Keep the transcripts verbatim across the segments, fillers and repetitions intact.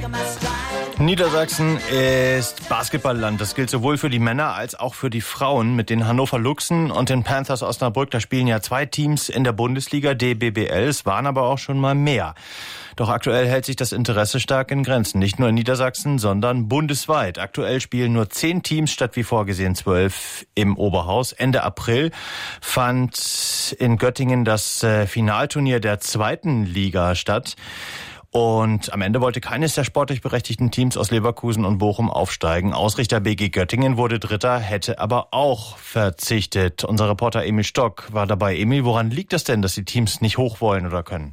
Niedersachsen ist Basketballland. Das gilt sowohl für die Männer als auch für die Frauen. Mit den Hannover Luchsen und den Panthers Osnabrück, da spielen ja zwei Teams in der Bundesliga, D B B L. Es waren aber auch schon mal mehr. Doch aktuell hält sich das Interesse stark in Grenzen. Nicht nur in Niedersachsen, sondern bundesweit. Aktuell spielen nur zehn Teams statt wie vorgesehen zwölf im Oberhaus. Ende April fand in Göttingen das Finalturnier der zweiten Liga statt. Und am Ende wollte keines der sportlich berechtigten Teams aus Leverkusen und Bochum aufsteigen. Ausrichter B G Göttingen wurde Dritter, hätte aber auch verzichtet. Unser Reporter Emil Stock war dabei. Emil, woran liegt das denn, dass die Teams nicht hoch wollen oder können?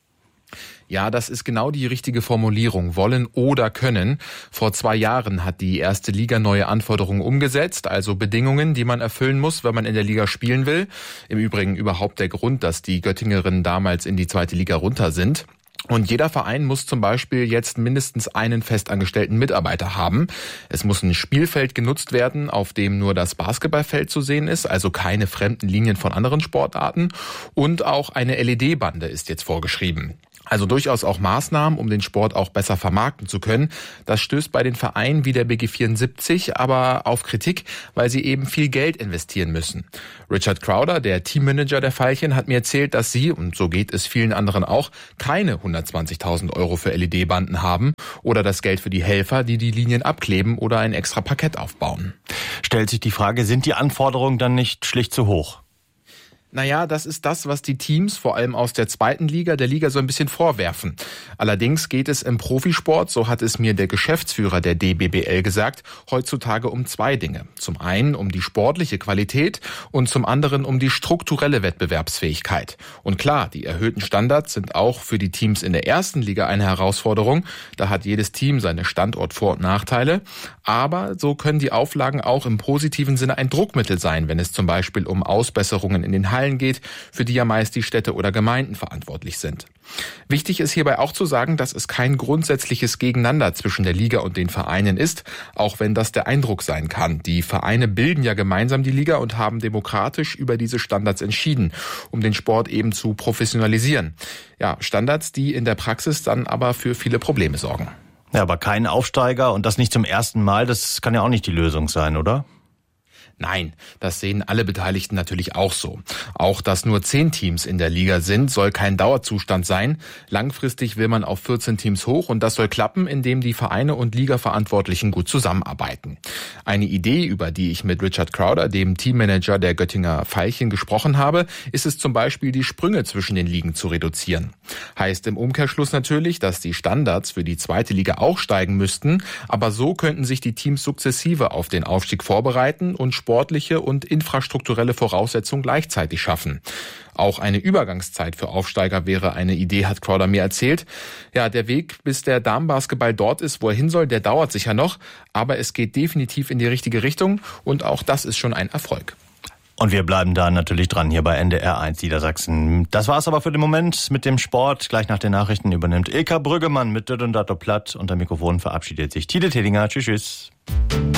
Ja, das ist genau die richtige Formulierung, wollen oder können. Vor zwei Jahren hat die erste Liga neue Anforderungen umgesetzt, also Bedingungen, die man erfüllen muss, wenn man in der Liga spielen will. Im Übrigen überhaupt der Grund, dass die Göttingerinnen damals in die zweite Liga runter sind. Und jeder Verein muss zum Beispiel jetzt mindestens einen festangestellten Mitarbeiter haben. Es muss ein Spielfeld genutzt werden, auf dem nur das Basketballfeld zu sehen ist, also keine fremden Linien von anderen Sportarten. Und auch eine L E D-Bande ist jetzt vorgeschrieben. Also durchaus auch Maßnahmen, um den Sport auch besser vermarkten zu können. Das stößt bei den Vereinen wie der B G vierundsiebzig aber auf Kritik, weil sie eben viel Geld investieren müssen. Richard Crowder, der Teammanager der Veilchen, hat mir erzählt, dass sie, und so geht es vielen anderen auch, keine hundertzwanzigtausend Euro für L E D-Banden haben oder das Geld für die Helfer, die die Linien abkleben oder ein extra Parkett aufbauen. Stellt sich die Frage, sind die Anforderungen dann nicht schlicht zu hoch? Naja, das ist das, was die Teams, vor allem aus der zweiten Liga, der Liga so ein bisschen vorwerfen. Allerdings geht es im Profisport, so hat es mir der Geschäftsführer der D B B L gesagt, heutzutage um zwei Dinge. Zum einen um die sportliche Qualität und zum anderen um die strukturelle Wettbewerbsfähigkeit. Und klar, die erhöhten Standards sind auch für die Teams in der ersten Liga eine Herausforderung. Da hat jedes Team seine Standort-Vor- und Nachteile. Aber so können die Auflagen auch im positiven Sinne ein Druckmittel sein, wenn es zum Beispiel um Ausbesserungen in den Hallen geht, für die ja meist die Städte oder Gemeinden verantwortlich sind. Wichtig ist hierbei auch zu sagen, dass es kein grundsätzliches Gegeneinander zwischen der Liga und den Vereinen ist, auch wenn das der Eindruck sein kann. Die Vereine bilden ja gemeinsam die Liga und haben demokratisch über diese Standards entschieden, um den Sport eben zu professionalisieren. Ja, Standards, die in der Praxis dann aber für viele Probleme sorgen. Ja, aber kein Aufsteiger und das nicht zum ersten Mal, das kann ja auch nicht die Lösung sein, oder? Nein, das sehen alle Beteiligten natürlich auch so. Auch dass nur zehn Teams in der Liga sind, soll kein Dauerzustand sein. Langfristig will man auf vierzehn Teams hoch und das soll klappen, indem die Vereine und Ligaverantwortlichen gut zusammenarbeiten. Eine Idee, über die ich mit Richard Crowder, dem Teammanager der Göttinger Veilchen, gesprochen habe, ist es zum Beispiel, die Sprünge zwischen den Ligen zu reduzieren. Heißt im Umkehrschluss natürlich, dass die Standards für die zweite Liga auch steigen müssten, aber so könnten sich die Teams sukzessive auf den Aufstieg vorbereiten und sportliche und infrastrukturelle Voraussetzungen gleichzeitig schaffen. Auch eine Übergangszeit für Aufsteiger wäre eine Idee, hat Crowder mir erzählt. Ja, der Weg, bis der Damenbasketball dort ist, wo er hin soll, der dauert sicher noch, aber es geht definitiv in die richtige Richtung und auch das ist schon ein Erfolg. Und wir bleiben da natürlich dran hier bei N D R eins Niedersachsen. Das war's aber für den Moment mit dem Sport. Gleich nach den Nachrichten übernimmt Ilka Brüggemann mit Död und Dato Platt. Unter Mikrofon verabschiedet sich Tide Tedinger. Tschüss, tschüss.